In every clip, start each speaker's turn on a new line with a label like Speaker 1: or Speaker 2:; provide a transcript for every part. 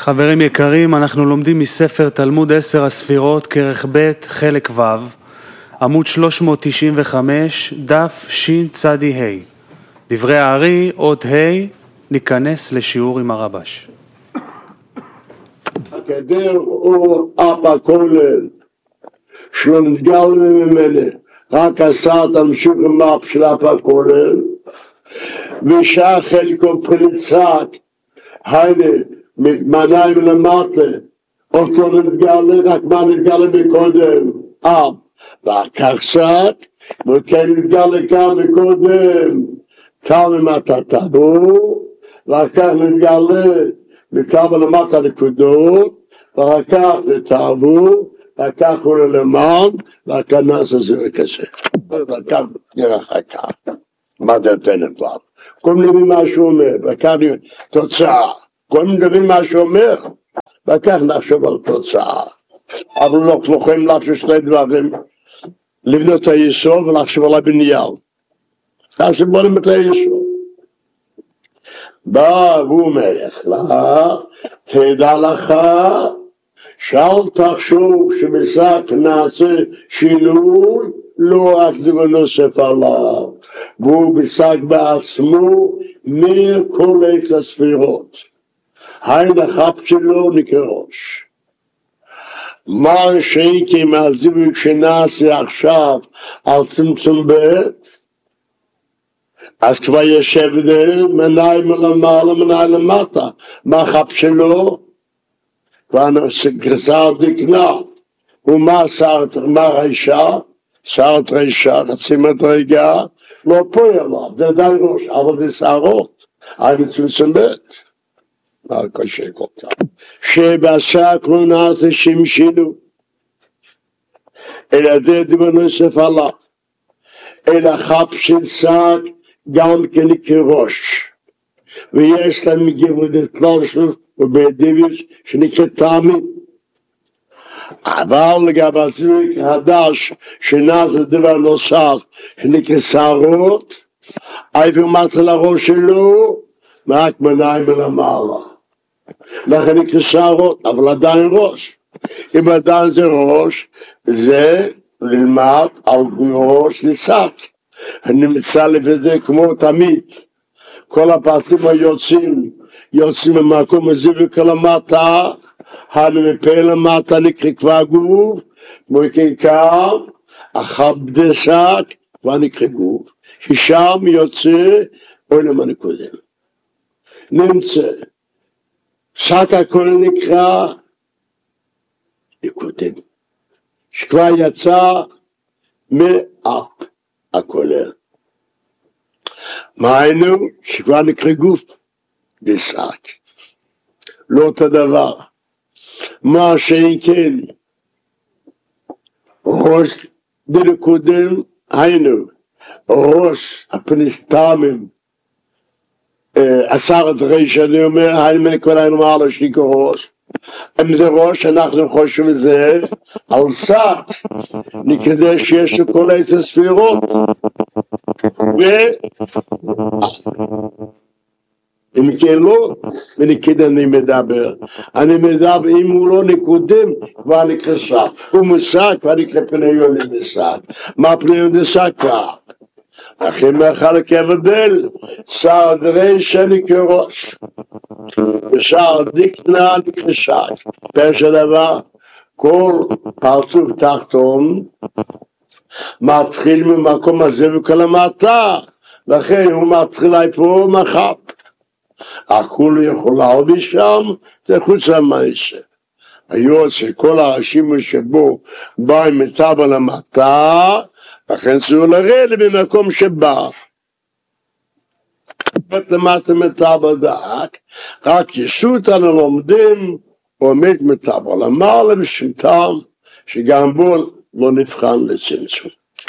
Speaker 1: חברים יקרים, אנחנו לומדים מספר תלמוד 10 הספירות, כרך ב' חלק ו', עמוד 395, דף שצ"ה. דברי הארי, אות ה', ניכנס לשיעור עם הרבש.
Speaker 2: הגדר הוא אבא כולל, שלא נתגל ממנו, רק עשה תמשיך למאפ של אבא כולל, ושעה חלקו פריצק, היינה, מניים למטה, אותו נתגלה, רק מה נתגלה מקודם, ואחר קצת, וכן נתגלה כאן מקודם, תלם אתה טבור, ואחר נתגלה, נתגלה למטה נקודות, ואחר כך נתעבור, ואחר כך הוא למען, ואחר נעשה זה וכזה. ואחר כך נראה אחר כך, מה זה נותנת כבר? כל מיני מה שהוא אומר, ואחר תוצאה. כל מיני מה שאומר, וכך נחשוב על תוצאה. אבל לא יכולים לחשוב שני דברים, לבנות את היסוד ולחשוב על הבניין. אז בונים את היסוד. בא והוא אומר לך, תדע לך, שאל תחשוב שבשק נעשה שינוי, לא רק דבר נוסף עליו. והוא בשק בעצמו, מכל עץ הספירות. היין החפ שלו נקרוש. מה שהייתי מהזיווג שנעשה עכשיו על צמצום בית, אז כבר יש הבדל מנהי מלמעלה מנהי למטה. מה החפ שלו? כבר גרסה דקנה. ומה מה רישה? שרת רישה, חצי מדרגה, לא פועל עליו, זה עדיין ראש, אבל זה שערות, היין צמצום בית. קשה כל כך. שבשק לא נעשה שמשילו, אלא זה דבר נוסף עליו, אלא חפ של שק גם כן כראש, ויש להם מגיבות תלושות ובדיביוס שנקרא טעמים. אבל לגבי הזיווג חדש שנעשה דבר נוסף שנקרא שערות, איפה מתחיל הראש שלו? רק מניים מלמעלה. לכן נקרא שערות, אבל עדיין ראש. אם עדיין זה ראש, זה ללמד על ראש לשק. נמצא לפני כמו תמיד. כל הפרצים יוצאים ממקום הזה וכלמטה, הנמפה למטה נקרא כבר גוף, כמו כעיקר, החבדי שק, כבר נקרא גוף. ששם יוצא עולם הנקודם. נמצא. שק הכל נקרא נקודם, שכבר יצא מאף הכולל. מה היינו? שכבר נקרא גוף דשק. לא אותו דבר. מה שאין כן, ראש דנקודם, היינו, ראש הפניסטמים, עשרת ראש אני אומר, היינו כבר היינו מעלה שנקרא ראש. אם זה ראש, אנחנו חושבים את זה על שק, נקרא שיש לכל עץ הספירות. אם כן לא, ונקרא אני מדבר. אני מדבר, אם הוא לא נקודם, כבר נקרא שק. הוא משק, כבר נקרא פניון לשק. מה פניון לשק כבר? אחרי מחלק הבדל, שער דרשע נקרא ראש, ושער דקנה נקרא שק. פרש הדבר, כל פרצוף תחתון מתחיל ממקום הזה וכלמטה, לכן הוא מתחיל פה מחפ. הכול יכולה עוד משם, זה חוץ המעשה. היו שכל הראשים שבו באים מטבע למטה, לכן צריך לרדת במקום שבא. למטה מטבע דק, רק ישות אנו לומדים, עומד מטבע למעלה בשמתם, שגם בו לא נבחן לצמצום.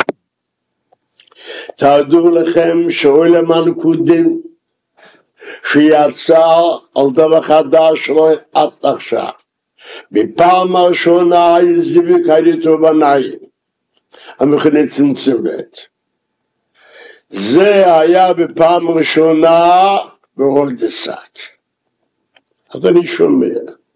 Speaker 2: תדעו לכם שעולם הנקודים, שיצא על דבר חדש לא עד עכשיו. בפעם הראשונה זיווג הייתו בניים. המכנה צמצום בית. זה היה בפעם ראשונה ברוב דשק. אז אני שומע,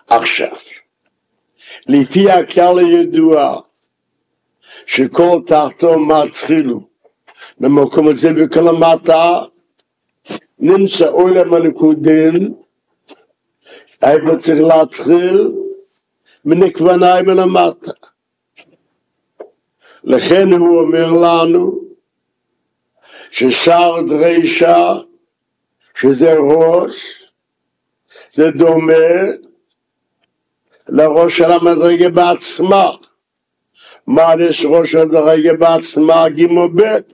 Speaker 2: עכשיו, לפי הכלל הידוע, שכל תחתו מתחילו, במקום הזה וכל המטה, נמצא עולם הנקודים, איפה צריך להתחיל, מנקווניים אל המטה. לכן הוא אומר לנו, ששר דרישה, שזה ראש, זה דומה לראש של המדרגה בעצמה. מה יש ראש של המדרגה בעצמה? גימו בית.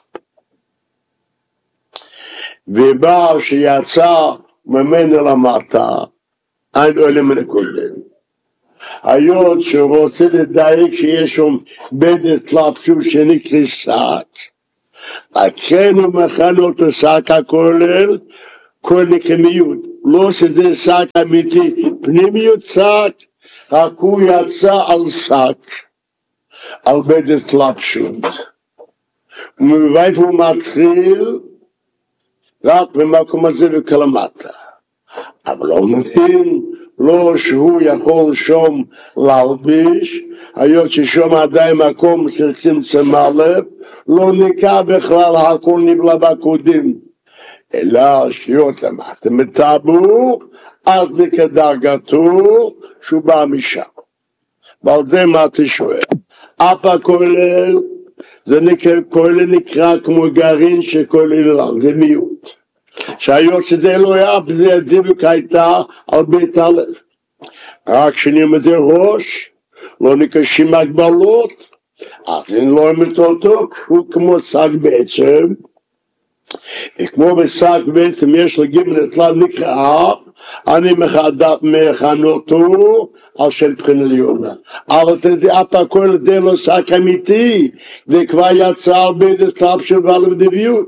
Speaker 2: ובא שיצא ממנו למטה, אין עולם הנקודים. היות שהוא רוצה לדייק שיש שם בדת לפשוט שנקרא שק, לכן הוא מכן אותו שק הכולל, כל נקמיות. לא שזה שק אמיתי, פנימיות שק, רק הוא יצא על שק, על בדת לפשוט. ומאיפה הוא מתחיל? רק במקום הזה וכלמטה. אבל לא מבין, לא שהוא יכול שום להלביש, היות ששום עדיין מקום של צמצם הלב, לא נקע בכלל הכל נבלה בקודים, אלא שיות למטה מטבור, אז מכדרגתו שהוא בא משם. ועל זה מה תשואל? אפה כולל, זה כולל נקרא כמו גרעין שכולל לנו, זה מיעוט. שהיות שזה לא היה, זה הדבק הייתה על בית הלב. רק שנלמד ראש, לא נקשים הגבלות, אז אם לא נלמד אותו, הוא כמו שק בעצם, וכמו בשק בעצם יש לגימל אצלם נקרא, אני מכן אותו על שם בחינה ליונה. אבל תדע, אפה כל זה לא שק אמיתי, זה כבר יצא על בית הלב שבא לבדביות.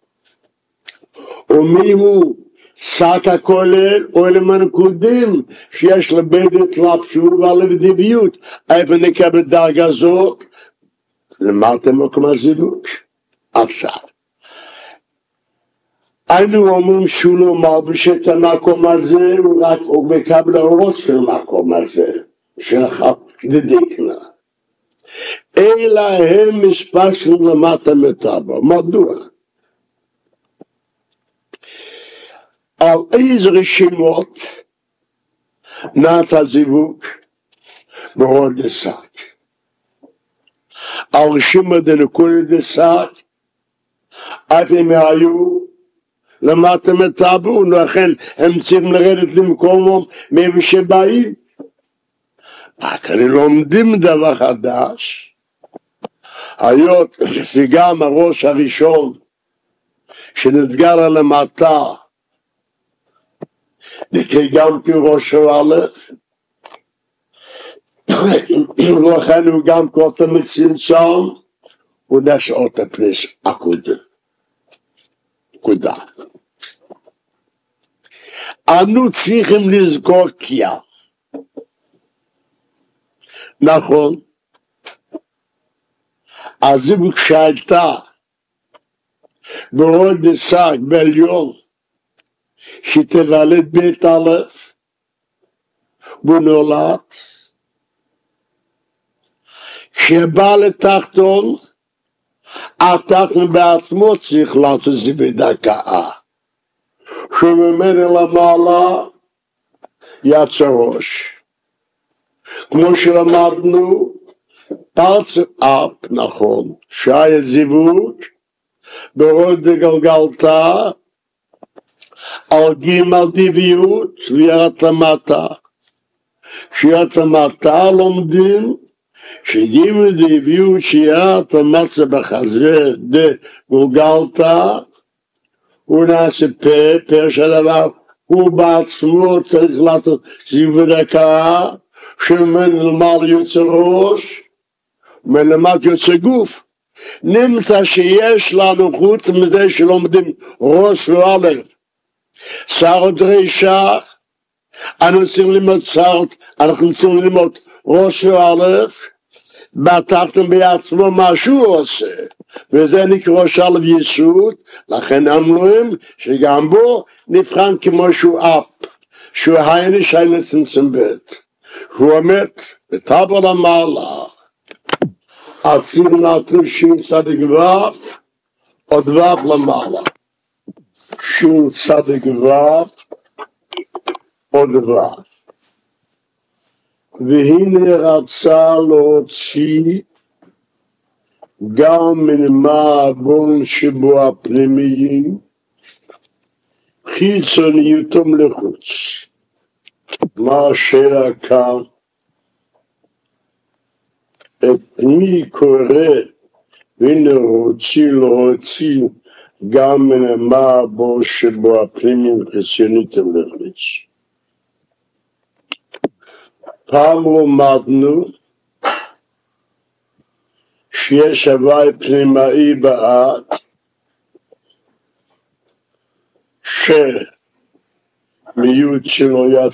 Speaker 2: ומי הוא שק הכולל עולם הנקודים שיש לבדת לפשוט ולבדביות. איפה נקבל דרגה זאת? למדתם מקום הזילוק. עכשיו, אנו אומרים שהוא לא מלביש את המקום הזה, הוא מקבל הראש של המקום הזה, שלך דדיקנה. אלא הם מספשנו למטה מטבע. מדוע? על איזה רשימות נעשה זיווג בהוד דשק. על רשימות דנקולי דשק, אף הם היו למטה מטבעו, לכן הם צריכים לרדת למקומם מאיפה שבאים. רק אני לומדים דבר חדש, היות שגם הראש הראשון שנתגר על המטה, נקרא גם כראש א', ולכן הוא גם כותב מצמצם, הוא נשאות הפניס עקודה. נקודה. אנו צריכים לזכור קיה. נכון. אז אם כשהייתה בהוד דשק בעליון, שתגלת בית א', הוא נולד, כשבא לתחתון, התחתון בעצמו צריך לעשות זה בדקה. שממנו למעלה יצא ראש. כמו שלמדנו, פרץ אפ, נכון, שהיה זיווג, בהוד דגלגלתה, על גימל דביות וירד למטה. כשירד למטה לומדים שגימל דביות שירד למטה בחזה דגלגלתה, הוא נעשה פה של דבר, הוא בעצמו צריך לעשות זיווג דקה, שמלמד יוצא ראש, מלמד יוצא גוף. נמצא שיש לנו חוץ מזה שלומדים ראש והלב. שר דרישה, אנחנו צריכים ללמוד ראש והלב, בתחתון בעצמו מה שהוא עושה, וזה נקרא ראש הלב יסוד, לכן אמרים שגם בו נבחן כמו שהוא אפ, שהוא היינו שיינה צמצם בית. הוא עומד בטאבל המעלה, עצים נתנו שין צדיק וו, עוד וו למעלה. שין צדיק וו, עוד וו. והנה רצה להוציא גם מן מעוון שבו הפנימיים, חיצוניותם לחוץ. מה שעקה את מי קורא, והנה רוצים להוציא גם מן המעוון שבו הפנימיים חיצוניותם לחוץ. פעם למדנו שיש הווי פנימאי בעד שמיעוט שלו